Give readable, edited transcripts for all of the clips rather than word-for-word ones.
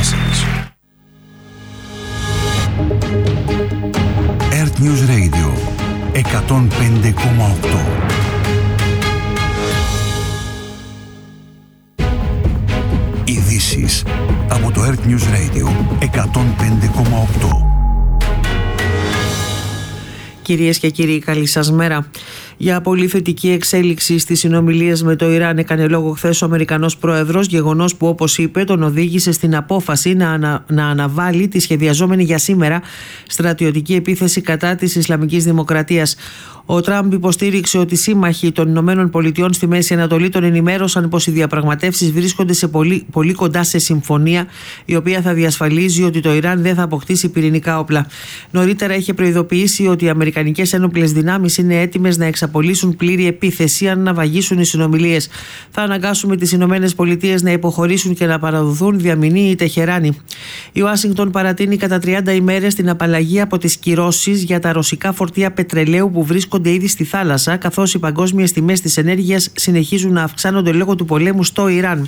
Earth News Radio 105,8. Ειδήσεις από το Earth News Radio 105,8. Κυρίες και κύριοι, καλή σας μέρα. Για πολύ θετική εξέλιξη στις συνομιλίες με το Ιράν έκανε λόγο χθες ο Αμερικανός Πρόεδρος, γεγονός που, όπως είπε, τον οδήγησε στην απόφαση να αναβάλει τη σχεδιαζόμενη για σήμερα στρατιωτική επίθεση κατά της Ισλαμικής Δημοκρατίας. Ο Τραμπ υποστήριξε ότι οι σύμμαχοι των Ηνωμένων Πολιτειών στη Μέση Ανατολή τον ενημέρωσαν πως οι διαπραγματεύσεις βρίσκονται σε πολύ κοντά σε συμφωνία, η οποία θα διασφαλίζει ότι το Ιράν δεν θα αποκτήσει πυρηνικά όπλα. Νωρίτερα είχε προειδοποιήσει ότι οι αμερικανικές ένοπλες δυνάμεις είναι έτοιμες να εξαπολύσουν πλήρη επίθεση αν ναυαγίσουν οι συνομιλίες. Θα αναγκάσουμε τις Ηνωμένες Πολιτείες να υποχωρήσουν και να παραδοθούν, διαμηνεί η Τεχεράνη. Η Ουάσιγκτον παρατείνει κατά 30 ημέρες την απαλλαγή από τις κυρώσεις για τα ρωσικά φορτία πετρελαίου που βρίσκονται ήδη στη θάλασσα, καθώς οι παγκόσμιες τιμές της ενέργειας συνεχίζουν να αυξάνονται λόγω του πολέμου στο Ιράν.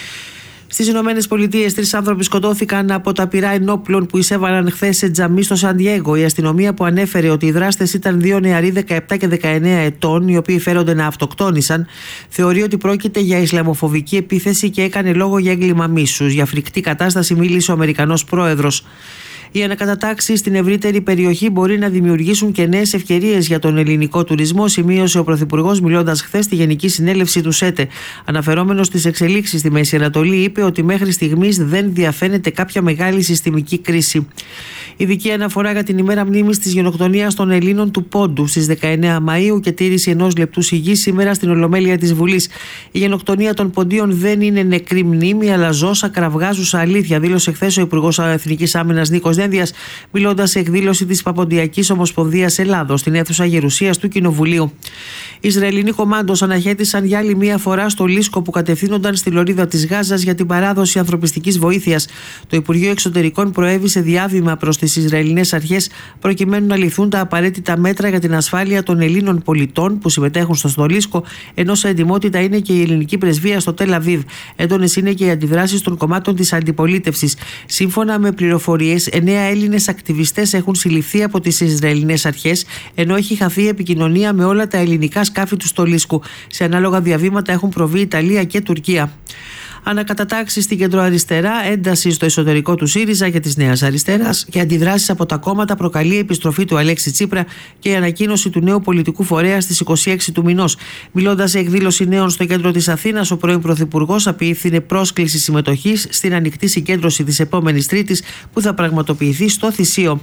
Στις Ηνωμένες Πολιτείες, 3 άνθρωποι σκοτώθηκαν από τα πυρά ενόπλων που εισέβαλαν χθες σε τζαμί στο Σαντιέγκο. Η αστυνομία, που ανέφερε ότι οι δράστες ήταν 2 νεαροί 17 και 19 ετών, οι οποίοι φέρονται να αυτοκτόνησαν, θεωρεί ότι πρόκειται για ισλαμοφοβική επίθεση και έκανε λόγο για έγκλημα μίσους. Για φρικτή κατάσταση μίλησε ο Αμερικανός Πρόεδρος. Οι ανακατατάξεις στην ευρύτερη περιοχή μπορεί να δημιουργήσουν και νέες ευκαιρίες για τον ελληνικό τουρισμό, σημείωσε ο Πρωθυπουργός μιλώντας χθες στη Γενική Συνέλευση του ΣΕΤΕ. Αναφερόμενος στις εξελίξεις στη Μέση Ανατολή, είπε ότι μέχρι στιγμής δεν διαφαίνεται κάποια μεγάλη συστημική κρίση. Ειδική αναφορά για την ημέρα μνήμης της γενοκτονίας των Ελλήνων του Πόντου στις 19 Μαΐου και τήρηση 1 λεπτού σιγής σήμερα στην Ολομέλεια της Βουλής. Η γενοκτονία των Ποντίων δεν είναι νεκρή μνήμη, αλλά ζώσα κραυγάζουσα αλήθεια, δήλωσε χθες ο Υπουργός Εθνικής Άμυνας Νίκος Δένδιας, μιλώντας σε εκδήλωση της Παποντιακής Ομοσπονδίας Ελλάδος στην αίθουσα Γερουσίας του Κοινοβουλίου. Οι Ισραηλινοί κομμάντος αναχέτησαν για άλλη μία φορά στο Λίσκο που κατευθύνονταν στη λωρίδα της Γάζας για την παράδοση ανθρωπιστικής βοήθειας. Το Υπουργείο Εξωτερικών προέβησε διάβημα προς τις Ισραηλινές αρχές προκειμένου να ληφθούν τα απαραίτητα μέτρα για την ασφάλεια των Ελλήνων πολιτών που συμμετέχουν στο Στολίσκο, ενώ σε ετοιμότητα είναι και η ελληνική πρεσβεία στο Τελ Αβίβ. Έντονες είναι και οι αντιδράσεις των κομμάτων της αντιπολίτευσης. Σύμφωνα με πληροφορίες, 9 Έλληνες ακτιβιστές έχουν συλληφθεί από τις Ισραηλινές αρχές, ενώ έχει χαθεί επικοινωνία με όλα τα ελληνικά σκάφη του Στολίσκου. Σε ανάλογα διαβήματα έχουν προβεί Ιταλία και Τουρκία. Ανακατατάξεις στην κεντροαριστερά, ένταση στο εσωτερικό του ΣΥΡΙΖΑ και της Νέας Αριστεράς και αντιδράσεις από τα κόμματα προκαλεί η επιστροφή του Αλέξη Τσίπρα και η ανακοίνωση του νέου πολιτικού φορέα στις 26 του μηνός. Μιλώντας σε εκδήλωση νέων στο κέντρο της Αθήνας, ο πρώην Πρωθυπουργός απίθυνε πρόσκληση συμμετοχής στην ανοιχτή συγκέντρωση της επόμενης Τρίτης που θα πραγματοποιηθεί στο Θησίο.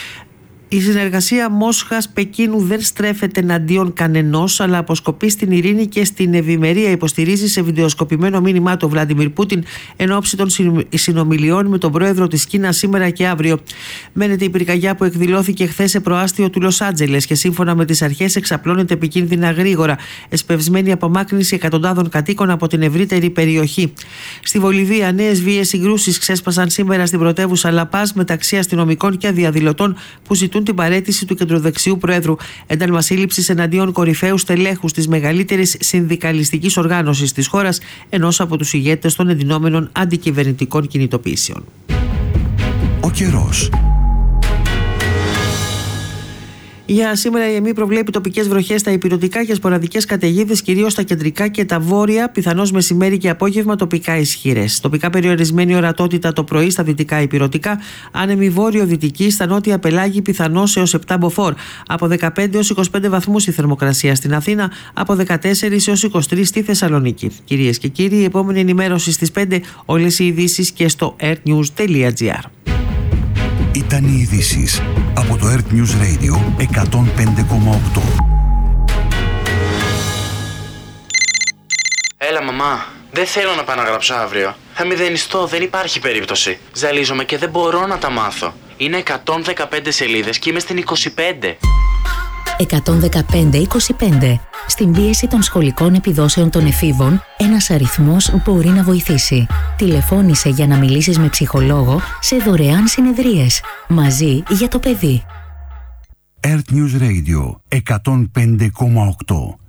Η συνεργασία Μόσχας-Πεκίνου δεν στρέφεται εναντίον κανενός, αλλά αποσκοπεί στην ειρήνη και στην ευημερία, υποστηρίζει σε βιντεοσκοπημένο μήνυμά του Βλάντιμιρ Πούτιν εν ώψη των συνομιλιών με τον πρόεδρο της Κίνας σήμερα και αύριο. Μένεται η πυρκαγιά που εκδηλώθηκε χθες σε προάστιο του Λος Άντζελες και σύμφωνα με τις αρχές εξαπλώνεται επικίνδυνα γρήγορα, εσπευσμένη απομάκρυνση εκατοντάδων κατοίκων από την ευρύτερη περιοχή. Στη Βολιβία, νέες βίαιες συγκρούσεις ξέσπασαν σήμερα στην πρωτεύουσα Λαπάζ μεταξύ αστυνομικών και διαδηλωτών που ζητούν την παραίτηση του κεντροδεξιού Προέδρου. Ένταλμα σύλληψης εναντίον κορυφαίου στελέχους της μεγαλύτερης συνδικαλιστικής οργάνωσης της χώρας, ενός από τους ηγέτες των εντυνόμενων αντικυβερνητικών κινητοποιήσεων. Ο καιρός. Για σήμερα η ΕΜΗ προβλέπει τοπικές βροχές στα ηπειρωτικά και σποραδικές καταιγίδες, κυρίως στα κεντρικά και τα βόρεια, πιθανώς μεσημέρι και απόγευμα τοπικά ισχυρές. Τοπικά περιορισμένη ορατότητα το πρωί στα δυτικά ηπειρωτικά, άνεμη βόρειο-δυτική, στα νότια πελάγη πιθανώς έως 7 μποφόρ. Από 15 έως 25 βαθμούς η θερμοκρασία στην Αθήνα, από 14 έως 23 στη Θεσσαλονίκη. Κυρίες και κύριοι, η επόμενη ενημέρωση στις 5, όλες οι ειδήσεις και στο earthnews.gr. Ήταν οι ειδήσεις από το Earth News Radio 105,8. Έλα μαμά, δεν θέλω να πάω να γράψω αύριο. Θα μηδενιστώ, δεν υπάρχει περίπτωση. Ζαλίζομαι και δεν μπορώ να τα μάθω. Είναι 115 σελίδες και είμαι στην 25. 115-25. Στην πίεση των σχολικών επιδόσεων των εφήβων, ένας αριθμός μπορεί να βοηθήσει. Τηλεφώνησε για να μιλήσεις με ψυχολόγο σε δωρεάν συνεδρίες. Μαζί για το παιδί. Earth News Radio 105,8.